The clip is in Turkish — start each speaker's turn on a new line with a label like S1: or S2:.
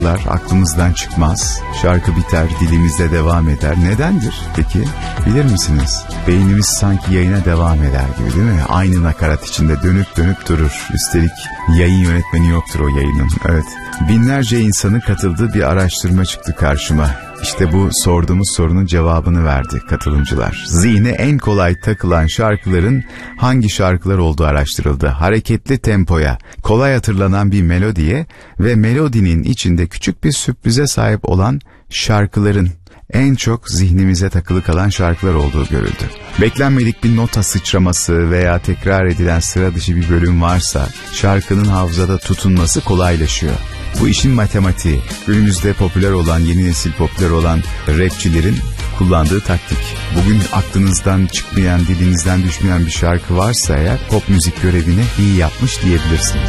S1: aklımızdan çıkmaz. Şarkı biter, dilimizde devam eder. Nedendir peki? Bilir misiniz? Beynimiz sanki yayına devam eder gibi, değil mi? Aynı nakarat içinde dönüp dönüp durur. Üstelik yayın yönetmeni yoktur o yayının. Evet. Binlerce insanın katıldığı bir araştırma çıktı karşıma. İşte bu sorduğumuz sorunun cevabını verdi katılımcılar. Zihne en kolay takılan şarkıların hangi şarkılar olduğu araştırıldı. Hareketli tempoya, kolay hatırlanan bir melodiye ve melodinin içinde küçük bir sürprize sahip olan şarkıların en çok zihnimize takılı kalan şarkılar olduğu görüldü. Beklenmedik bir nota sıçraması veya tekrar edilen sıra dışı bir bölüm varsa şarkının hafızada tutunması kolaylaşıyor. Bu işin matematiği. Günümüzde popüler olan, yeni nesil popüler olan rapçilerin kullandığı taktik. Bugün aklınızdan çıkmayan, dilinizden düşmeyen bir şarkı varsa eğer pop müzik görevini iyi yapmış diyebilirsiniz.